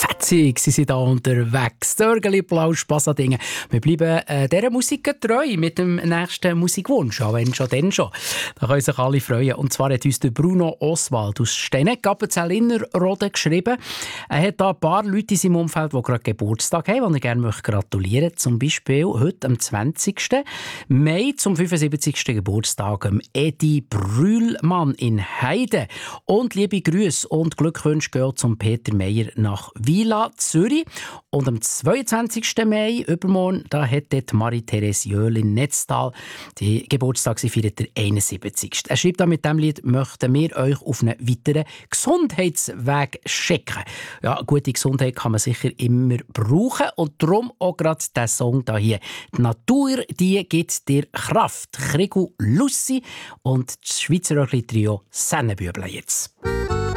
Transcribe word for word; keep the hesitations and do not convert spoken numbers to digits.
fetzig, sie sind da unterwegs. Dörgeli, Plausch, Passadingen. Wir bleiben äh, dieser Musik treu mit dem nächsten Musikwunsch, auch wenn schon, dann schon. Da können sich alle freuen. Und zwar hat uns der Bruno Oswald aus Stene, Gappenzell-Innerrhoden, geschrieben. Er hat da ein paar Leute in seinem Umfeld, die gerade Geburtstag haben, die er gerne gratulieren möchte. Zum Beispiel heute am zwanzigsten Mai zum fünfundsiebzigsten Geburtstag Edi Brühlmann in Heide. Und liebe Grüße und Glückwünsche gehen zum Peter Meyer nach Villa, Zürich. Und am zweiundzwanzigsten Mai, übermorgen, da hat dort Marie-Therese Jöhl in Netztal die Geburtstag, sie feiert der einundsiebzigsten Er schreibt da, mit diesem Lied möchten wir euch auf einen weiteren Gesundheitsweg schicken. Ja, gute Gesundheit kann man sicher immer brauchen und darum auch gerade der Song da hier. Die Natur, die gibt dir Kraft. Krigu Lussi und das Schweizer Trio Sennenbüble jetzt.